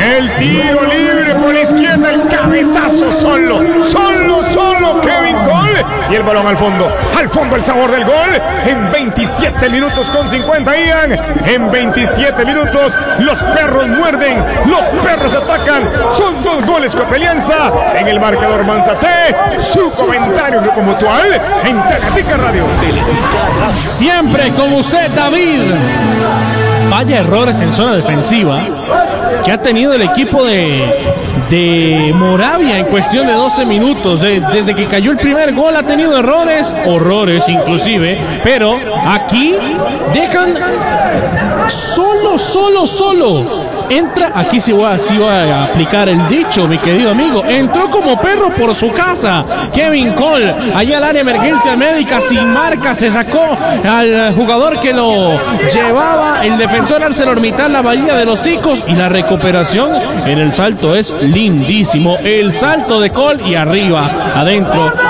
El tiro libre por la izquierda, el cabezazo solo Kevin Cole. Y el balón al fondo el sabor del gol. En 27 minutos con 50, Ian. En 27 minutos los perros muerden, los perros atacan. Son 2 goles Copialianza en el marcador Manzate. Su comentario Grupo Mutual en Teletica Radio. Siempre con usted, David. Vaya errores en zona defensiva que ha tenido el equipo de Moravia en cuestión de 12 minutos. Desde que cayó el primer gol ha tenido horrores inclusive, pero aquí dejan solo. Entra, aquí sí voy a aplicar el dicho, mi querido amigo. Entró como perro por su casa. Kevin Cole, allá al área de emergencia médica, sin marca, se sacó al jugador que lo llevaba, el defensor ArcelorMittal, la Bahía de los Ticos, y la recuperación en el salto es lindísimo. El salto de Cole y arriba, adentro.